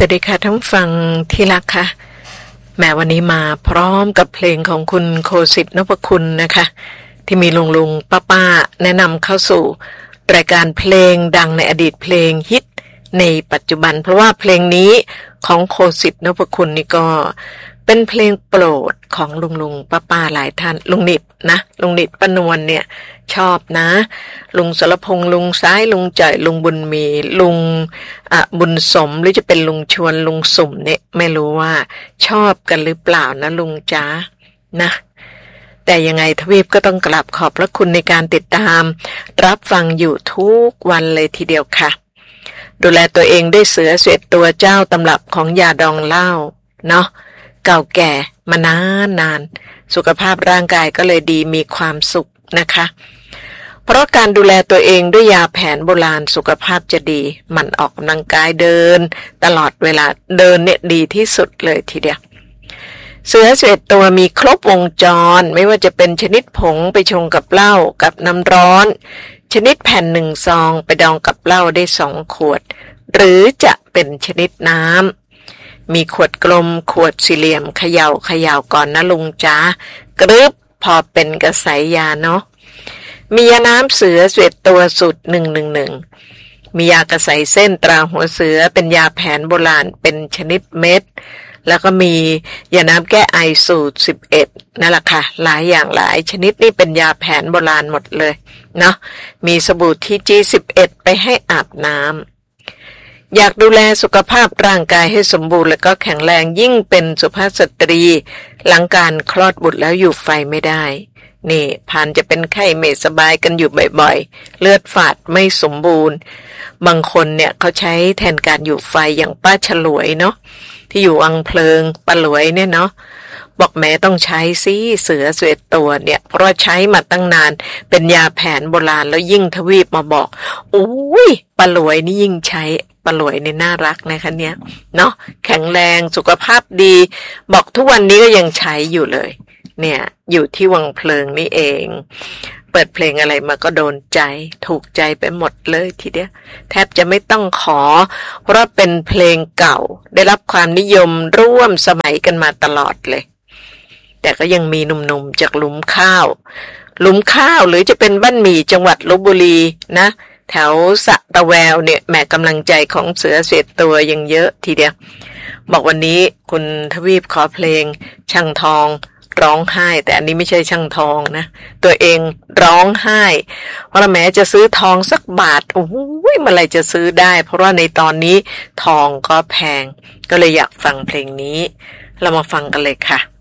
วัสดีค่ะท่านฟังที่รักค่ะแม้วันนี้มาพร้อมกับเพลงของคุณโคสิทธิ์นพคุณนะคะที่มีลุงป้าแนะนำเข้าสู่รายการเพลงดังในอดีตเพลงฮิตในปัจจุบันเพราะว่าเพลงนี้ของโคสิทธิ์นพคุณนี่ก็เป็นเพลงโปรดของลุงป้าหลายท่านลุงนิดนะลุงนิดป้านวลเนี่ยชอบนะลุงสรพงษ์ลุงซ้ายลุงจ่อยลุงบุญมีลุงบุญสมหรือจะเป็นลุงชวนลุงสุ่มเนี่ยไม่รู้ว่าชอบกันหรือเปล่านะลุงจ๋านะแต่ยังไงทวีปก็ต้องกราบขอบพระคุณในการติดตามรับฟังอยู่ทุกวันเลยทีเดียวค่ะดูแลตัวเองด้วยเสือ11ตัวเจ้าตำรับของยาดองเหล้าเนาะเก่าแก่มานานสุขภาพร่างกายก็เลยดีมีความสุขนะคะเพราะการดูแลตัวเองด้วยยาแผนโบราณสุขภาพจะดีมันออกกำลังกายเดินตลอดเวลาเดินเนี่ยดีที่สุดเลยทีเดียวเสือ11ตัวมีครบวงจรไม่ว่าจะเป็นชนิดผงไปชงกับเหล้ากับน้ำร้อนชนิดแผ่น1 ซองไปดองกับเหล้าได้2 ขวดหรือจะเป็นชนิดน้ำมีขวดกลมขวดสี่เหลี่ยมเขย่าก่อนนะลุงจ๋ากรึบพอเป็นกระสายยาเนาะมียาน้ำเสือ11ตัวสูตร111มียากระสายเส้นตราหัวเสือเป็นยาแผนโบราณเป็นชนิดเม็ดแล้วก็มียาน้ำแก้ไอสูตร11นั่นแหละค่ะหลายอย่างหลายชนิดนี่เป็นยาแผนโบราณหมดเลยเนาะมีสบู่ที่G11ไปให้อาบน้ำอยากดูแลสุขภาพร่างกายให้สมบูรณ์และก็แข็งแรงยิ่งเป็นสุภาพสตรีหลังการคลอดบุตรแล้วอยู่ไฟไม่ได้นี่ผ่านจะเป็นไข้ไม่สบายกันอยู่บ่อยๆเลือดฝาดไม่สมบูรณ์บางคนเนี่ยเขาใช้แทนการอยู่ไฟอย่างป้าฉลวยเนาะที่อยู่วังเพลิงป้าหลวยเนี่ยเนาะบอกแม่ต้องใช้สิเสือ11ตัวเนี่ยเพราะใช้มาตั้งนานเป็นยาแผนโบราณแล้วยิ่งทวีปมาบอกอุ้ยป้าหลวยนี่ยิ่งใช้ป้าหลวยเนี่ยน่ารักนะคะเนี่ยเนาะแข็งแรงสุขภาพดีบอกทุกวันนี้ก็ยังใช้อยู่เลยเนี่ยอยู่ที่วังเพลิงนี่เองเปิดเพลงอะไรมาก็โดนใจถูกใจไปหมดเลยทีเดียวแทบจะไม่ต้องขอเพราะเป็นเพลงเก่าได้รับความนิยมร่วมสมัยกันมาตลอดเลยแต่ก็ยังมีหนุ่มๆจากหลุมข้าวหรือจะเป็นบ้านหมี่จังหวัดลพบุรีนะแถวสะตะแววเนี่ยแม่กำลังใจของเสือ11ตัวยังเยอะทีเดียวบอกวันนี้คุณทวีปขอเพลงช่างทองร้องไห้แต่อันนี้ไม่ใช่ช่างทองนะตัวเองร้องไห้เพราะแม้จะซื้อทองสักบาทโอ้ยเมื่อไหร่จะซื้อได้เพราะว่าในตอนนี้ทองก็แพงก็เลยอยากฟังเพลงนี้เรามาฟังกันเลยค่ะ